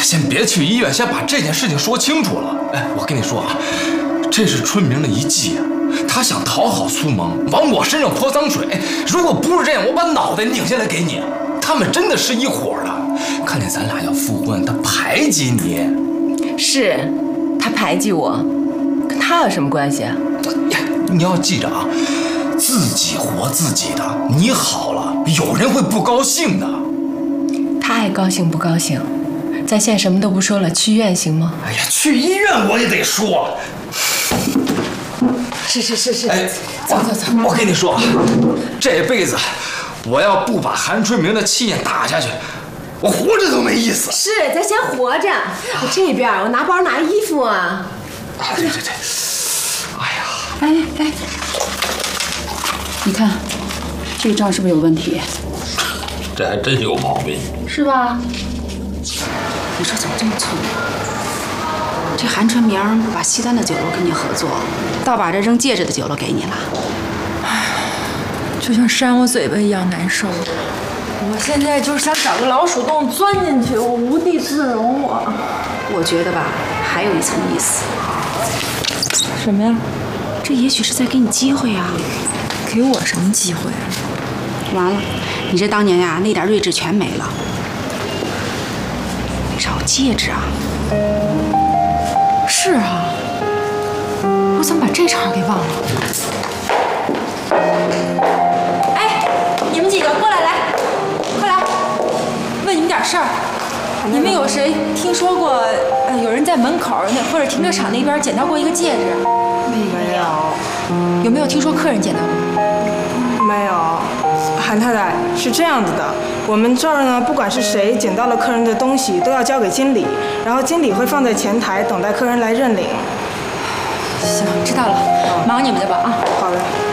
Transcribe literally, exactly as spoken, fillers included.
先别去医院，先把这件事情说清楚了。哎，我跟你说啊，这是春明的一计啊，他想讨好苏萌，往我身上泼脏水。如果不是这样，我把脑袋拧下来给你。他们真的是一伙的，看见咱俩要复婚，他排挤你。 是，他排挤我，跟他有什么关系啊？ 呀，你要记着啊，自己活自己的，你好了，有人会不高兴的。 他爱高兴不高兴，咱现在什么都不说了，去医院行吗？ 哎呀，去医院我也得说。 是是是是， 哎， 走走走。 我跟你说啊，这辈子我要不把韩春明的气焰打下去，我活着都没意思。 是，咱先活着。我这边我拿包拿衣服啊。 啊，对对对。哎呀， 哎哎，你看，这个账是不是有问题？ 这还真有毛病， 是吧？你说怎么这么聪明？这韩春明不把西单的酒楼跟你合作，倒把这扔戒指的酒楼给你了。 唉，就像扇我嘴巴一样难受。我现在就是想找个老鼠洞钻进去，我无地自容我。 我觉得吧，还有一层意思。 什么呀？ 这也许是在给你机会啊。 给我什么机会啊？ 完了，你这当年呀、啊、那点睿智全没了。找戒指啊？是啊，我怎么把这茬给忘了？ 哎，你们几个过来，来，快来，问你们点事儿。你们有谁听说过，呃，有人在门口那或者停车场那边捡到过一个戒指？ 没有。 有没有听说客人捡到过？ 没有。韩太太，是这样子的，我们这儿呢，不管是谁捡到了客人的东西，都要交给经理，然后经理会放在前台等待客人来认领。 行，知道了，忙你们的吧啊。 好的。